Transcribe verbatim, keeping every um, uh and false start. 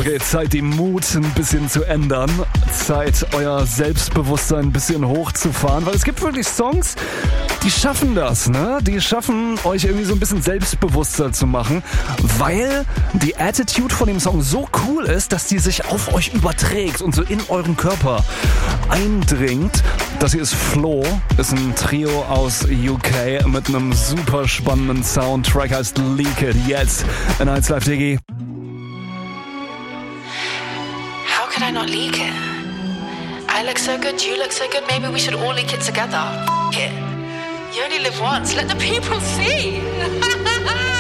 Okay, Zeit, den Mut ein bisschen zu ändern. Zeit, euer Selbstbewusstsein ein bisschen hochzufahren. Weil es gibt wirklich Songs, die schaffen das, ne? Die schaffen, euch irgendwie so ein bisschen selbstbewusster zu machen. Weil die Attitude von dem Song so cool ist, dass die sich auf euch überträgt und so in euren Körper eindringt. Das hier ist Flo, ist ein Trio aus U K mit einem super spannenden Sound. Track heißt Leak It. Jetzt in eins Live Diggi. How could I not leak it? I look so good, you look so good, maybe we should all leak it together. F- it. You only live once, let the people see.